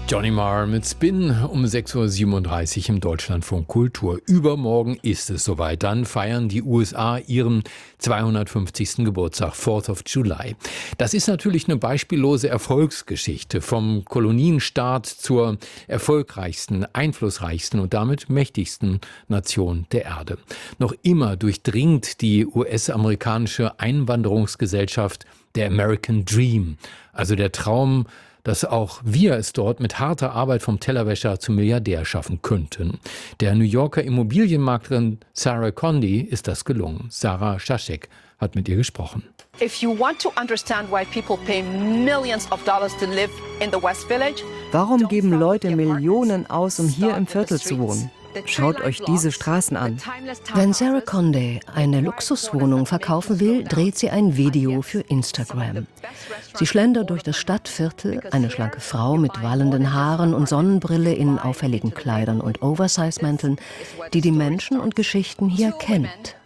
Johnny Marr mit Spin um 6:37 Uhr im Deutschlandfunk Kultur. Übermorgen ist es soweit. Dann feiern die USA ihren 250. Geburtstag, 4th of July. Das ist natürlich eine beispiellose Erfolgsgeschichte. Vom Kolonienstaat zur erfolgreichsten, einflussreichsten und damit mächtigsten Nation der Erde. Noch immer durchdringt die US-amerikanische Einwanderungsgesellschaft der American Dream, also der Traum, dass auch wir es dort mit harter Arbeit vom Tellerwäscher zum Milliardär schaffen könnten. Der New Yorker Immobilienmaklerin Sarah Condie ist das gelungen. Sarah Schaschek hat mit ihr gesprochen. If you want to understand why people pay millions of dollars to live in the West Village, warum geben Leute Millionen aus, um hier im Viertel zu wohnen? Schaut euch diese Straßen an. Wenn Sarah Condie eine Luxuswohnung verkaufen will, dreht sie ein Video für Instagram. Sie schlendert durch das Stadtviertel, eine schlanke Frau mit wallenden Haaren und Sonnenbrille in auffälligen Kleidern und Oversize-Mänteln, die die Menschen und Geschichten hier kennt.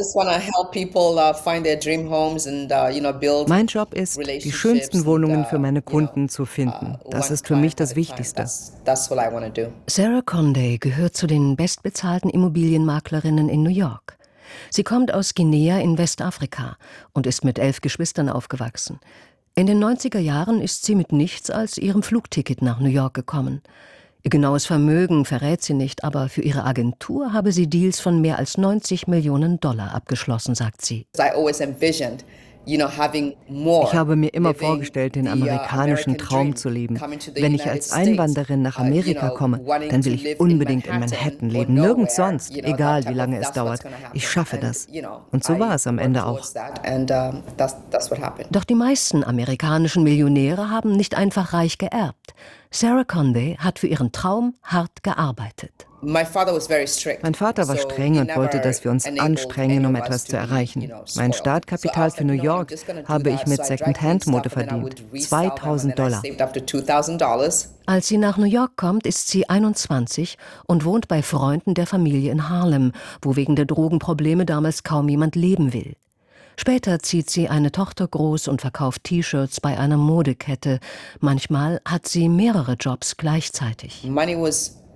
Mein Job ist, die schönsten Wohnungen für meine Kunden zu finden. Das ist für mich das Wichtigste. Sarah Condie gehört zu den bestbezahlten Immobilienmaklerinnen in New York. Sie kommt aus Guinea in Westafrika und ist mit 11 Geschwistern aufgewachsen. In den 90er Jahren ist sie mit nichts als ihrem Flugticket nach New York gekommen. Ihr genaues Vermögen verrät sie nicht, aber für ihre Agentur habe sie Deals von mehr als 90 Millionen Dollar abgeschlossen, sagt sie. Ich habe mir immer vorgestellt, den amerikanischen Traum zu leben. Wenn ich als Einwanderin nach Amerika komme, dann will ich unbedingt in Manhattan leben, nirgends sonst, egal wie lange es dauert. Ich schaffe das. Und so war es am Ende auch. Doch die meisten amerikanischen Millionäre haben nicht einfach reich geerbt. Sarah Condie hat für ihren Traum hart gearbeitet. Mein Vater war streng und wollte, dass wir uns anstrengen, um etwas zu erreichen. Mein Startkapital für New York habe ich mit Second-Hand-Mode verdient. $2.000. Als sie nach New York kommt, ist sie 21 und wohnt bei Freunden der Familie in Harlem, wo wegen der Drogenprobleme damals kaum jemand leben will. Später zieht sie eine Tochter groß und verkauft T-Shirts bei einer Modekette. Manchmal hat sie mehrere Jobs gleichzeitig.